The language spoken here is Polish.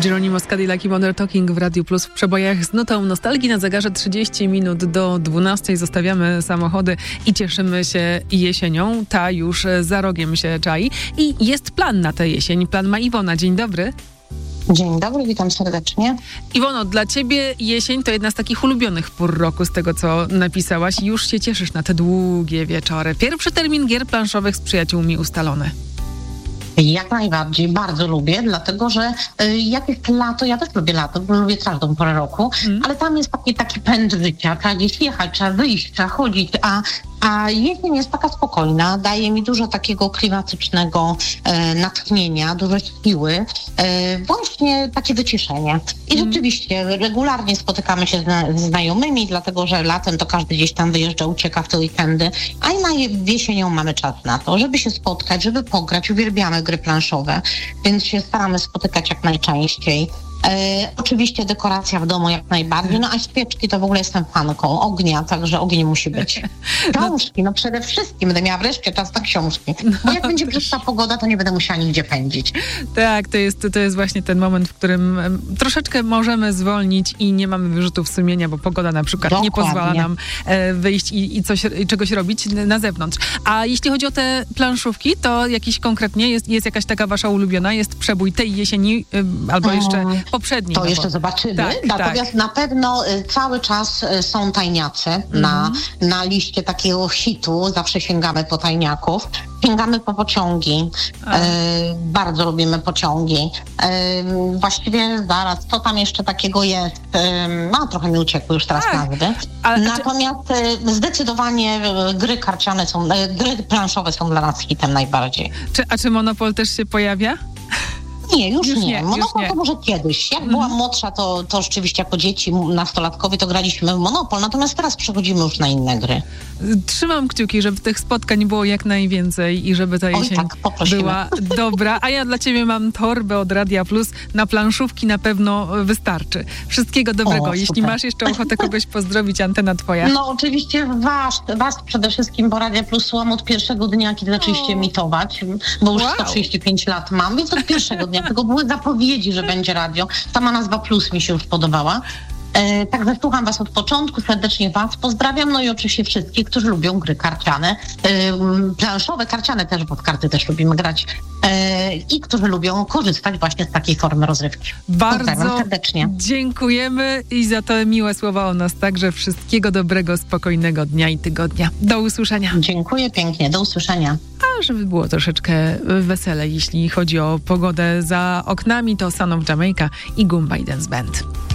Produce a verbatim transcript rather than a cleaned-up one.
Geronimo z Cadillac i Modern Talking w Radiu Plus w przebojach z nutą nostalgii. Na zegarze trzydzieści minut do dwunastej zostawiamy samochody i cieszymy się jesienią. Ta już za rogiem się czai i jest plan na tę jesień. Plan ma Iwona. Dzień dobry. Dzień dobry, witam serdecznie. Iwono, dla ciebie jesień to jedna z takich ulubionych pór roku, z tego co napisałaś. Już się cieszysz na te długie wieczory. Pierwszy termin gier planszowych z przyjaciółmi ustalony. Jak najbardziej, bardzo lubię, dlatego że y, jak jest lato, ja też lubię lato, bo lubię każdą porę roku, mm. ale tam jest taki, taki pęd życia, trzeba gdzieś jechać, trzeba wyjść, trzeba chodzić, a, a jesień jest taka spokojna, daje mi dużo takiego klimatycznego e, natchnienia, dużo siły, e, właśnie takie wyciszenie. I mm. rzeczywiście regularnie spotykamy się z, z znajomymi, dlatego że latem to każdy gdzieś tam wyjeżdża, ucieka w te weekendy, a i na jesienią mamy czas na to, żeby się spotkać, żeby pograć, uwielbiamy gry planszowe, więc się staramy spotykać jak najczęściej. E, oczywiście dekoracja w domu jak najbardziej, no a świeczki to w ogóle jestem fanką ognia, także ogień musi być. Książki, no przede wszystkim będę miała wreszcie czas na książki, bo jak będzie brzydka pogoda, to nie będę musiała nigdzie pędzić. Tak, to jest, to jest właśnie ten moment, w którym troszeczkę możemy zwolnić i nie mamy wyrzutów sumienia, bo pogoda na przykład Dokładnie. nie pozwala nam e, wyjść i, i coś, i czegoś robić na zewnątrz. A jeśli chodzi o te planszówki, to jakiś konkretnie jest, jest jakaś taka wasza ulubiona, jest przebój tej jesieni y, albo jeszcze hmm. poprzedniej. To no jeszcze bo... zobaczymy. Tak, Natomiast tak. na pewno y, cały czas y, są tajniacy mm. na, na liście takiego hitu. Zawsze sięgamy po tajniaków. Sięgamy po pociągi. Y, bardzo lubimy pociągi. Y, właściwie zaraz, co tam jeszcze takiego jest? Y, no, trochę mi uciekły już teraz tak. nazwy. Ale, Natomiast y, zdecydowanie y, gry karciane są, y, gry planszowe są dla nas hitem najbardziej. Czy, a czy Monopol też się pojawia? Nie, już, już nie. nie. Monopol już to nie. może kiedyś. Jak mm. byłam młodsza, to, to rzeczywiście jako dzieci, nastolatkowie, to graliśmy w Monopol, natomiast teraz przechodzimy już na inne gry. Trzymam kciuki, żeby tych spotkań było jak najwięcej i żeby ta jesień Oj, tak, była dobra. A ja dla ciebie mam torbę od Radia Plus. Na planszówki na pewno wystarczy. Wszystkiego dobrego. O, Jeśli masz jeszcze ochotę kogoś pozdrowić, antena twoja. No oczywiście was, was przede wszystkim, bo Radia Plus słucham od pierwszego dnia, kiedy zaczęliście emitować, bo już wow. sto trzydzieści pięć lat mam, więc od pierwszego dnia. Tego były zapowiedzi, że będzie radio. Sama nazwa Plus mi się już podobała. E, także słucham was od początku, serdecznie was pozdrawiam, no i oczywiście wszystkich, którzy lubią gry karciane, e, planszowe, karciane też, bo w karty też lubimy grać e, i którzy lubią korzystać właśnie z takiej formy rozrywki. Bardzo serdecznie. Dziękujemy i za te miłe słowa o nas także. Wszystkiego dobrego, spokojnego dnia i tygodnia. Do usłyszenia. Dziękuję pięknie, do usłyszenia. A żeby było troszeczkę wesele, jeśli chodzi o pogodę za oknami, to Son of Jamaica i Goomba i Dance Band.